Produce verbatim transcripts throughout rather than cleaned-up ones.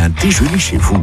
un déjeuner chez vous.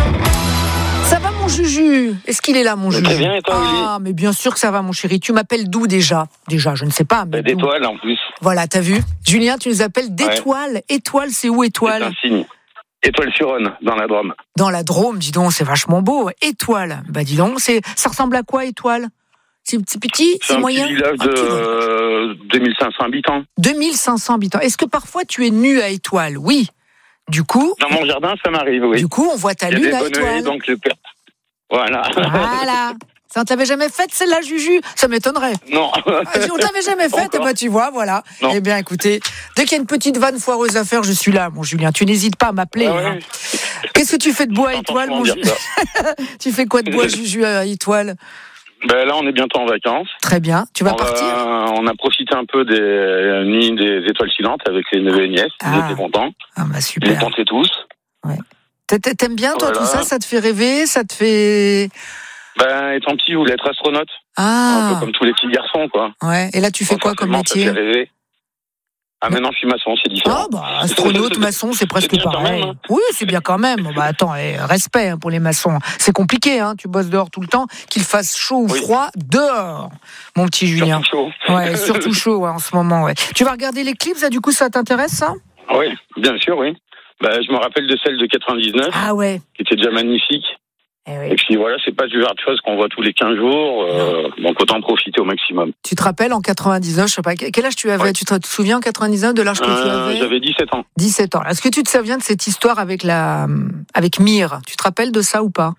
Ça va mon Juju? Est-ce qu'il est là mon Juju? Très bien, et toi, Willy? Ah, mais bien sûr que ça va mon chéri. Tu m'appelles d'où déjà? Déjà, je ne sais pas. Mais d'étoiles en plus. Voilà, t'as vu? Julien, tu nous appelles d'étoiles. Ouais. Étoile, c'est où étoile? C'est un signe. Étoile-sur-Rhône, dans la Drôme. Dans la Drôme, dis donc, c'est vachement beau. Étoile, bah dis donc, c'est, ça ressemble à quoi étoile? C'est, c'est petit, c'est, c'est moyen? C'est un petit village de euh, deux mille cinq cents habitants. deux mille cinq cents habitants. Est-ce que parfois tu es nu à Étoile? Oui. Du coup... Dans mon jardin, ça m'arrive, oui. Du coup, on voit ta lune à Étoile. Donc je perds. Voilà. Voilà. Ça, on te l'avait jamais faite, celle-là, Juju? Ça m'étonnerait. Non. On te l'avait jamais faite, et bah, tu vois, voilà. Non. Eh bien, écoutez, dès qu'il y a une petite vanne foireuse à faire, je suis là, mon Julien. Tu n'hésites pas à m'appeler. Ah ouais. Hein. Qu'est-ce que tu fais de beau à Étoile, mon Juju? Tu fais quoi de beau à Juju à Étoile? Ben là, on est bientôt en vacances. Très bien. Tu vas on partir va, On a profité un peu des nuits des étoiles filantes avec les neveux et nièces. Ah. Ils étaient contents. Ah bah super. Ils tentaient tous. Ouais. T'aimes bien, toi, voilà. Tout ça? Ça te fait rêver? Ça te fait... Ben, étant petit, je voulais être astronaute. Ah. Un peu comme tous les petits garçons, quoi. Ouais. Et là, tu fais bon, quoi comme métier? Ça fait rêver. Ah, maintenant, je suis maçon, c'est différent. Ah, bah, astronaute, maçon, c'est presque c'est pareil. Même, hein. Oui, c'est bien quand même. Bah, attends, eh, respect hein, pour les maçons. C'est compliqué, hein. Tu bosses dehors tout le temps, qu'il fasse chaud ou oui. froid, dehors, mon petit Julien. Surtout chaud. Ouais, surtout chaud, ouais, en ce moment, ouais. Tu vas regarder l'éclipse, là, du coup, ça t'intéresse, ça? Oui, bien sûr, oui. Bah, je me rappelle de celle de quatre-vingt-dix-neuf. Ah ouais. Qui était déjà magnifique. Eh oui. Et puis voilà, c'est pas du genre de choses qu'on voit tous les quinze jours, euh, donc autant en profiter au maximum. Tu te rappelles en quatre-vingt-dix-neuf, je sais pas, quel âge tu avais? Ouais. Tu te souviens en quatre-vingt-dix-neuf de l'âge que euh, tu avais? J'avais dix-sept ans. dix-sept ans. Est-ce que tu te souviens de cette histoire avec la, avec Mir? Tu te rappelles de ça ou pas?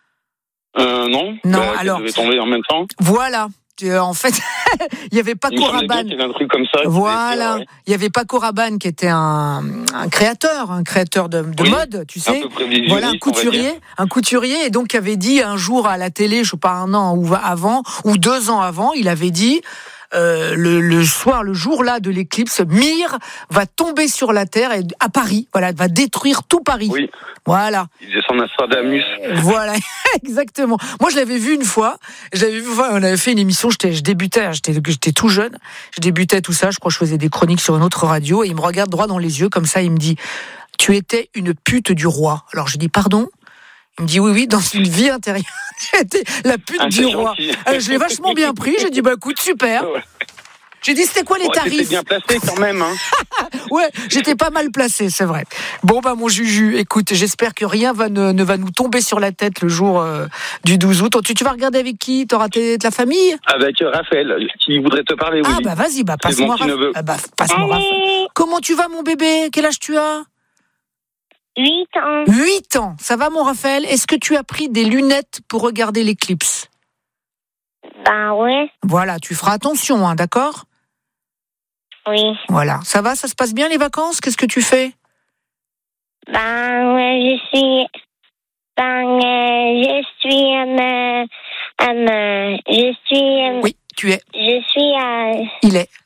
Euh, non. Non, bah, alors. Elle devait tomber en même temps. Voilà. En fait, il n'y avait pas Rabanne. Il y avait un truc comme ça. Voilà. Ouais. Il n'y avait pas Rabanne qui était un, un créateur, un créateur de, de oui, mode, tu sais. Un voilà, un couturier, un couturier, et donc avait dit un jour à la télé, je sais pas un an ou avant ou deux ans avant, il avait dit. Euh, le, le soir, le jour là de l'éclipse, Mir va tomber sur la Terre et, à Paris, voilà, va détruire tout Paris. Oui. Voilà. Il faisait son Nostradamus. Voilà, exactement. Moi, je l'avais vu une fois. J'avais vu, on avait fait une émission. J'étais, je débutais, j'étais, j'étais tout jeune. Je débutais tout ça. Je crois que je faisais des chroniques sur une autre radio. Et il me regarde droit dans les yeux comme ça. Il me dit, tu étais une pute du roi. Alors je dis, pardon. Il me dit oui, oui, dans une vie intérieure, j'étais la pute ah, du roi. Alors, je l'ai vachement bien pris. J'ai dit bah écoute, super. Ouais. J'ai dit c'était quoi les ouais, tarifs? T'étais bien placé quand même. Hein. Ouais, j'étais pas mal placé, c'est vrai. Bon bah mon Juju, écoute, j'espère que rien va ne, ne va nous tomber sur la tête le jour euh, du douze août. Tu, tu vas regarder avec qui? T'auras tes, de la famille? Avec euh, Raphaël, qui voudrait te parler. Ah oui. bah vas-y, bah passe-moi Raphaël. Ah, bah, passe-moi Raphaël. Comment tu vas mon bébé? Quel âge tu as? huit ans. huit ans. Ça va, mon Raphaël? Est-ce que tu as pris des lunettes pour regarder l'éclipse? Ben ouais. Voilà, tu feras attention, hein, d'accord? Oui. Voilà. Ça va? Ça se passe bien, les vacances? Qu'est-ce que tu fais? Ben, ouais, je suis... Ben, euh, je suis... Euh, euh, je suis... Euh, oui, tu es. Je suis... Euh, Il est.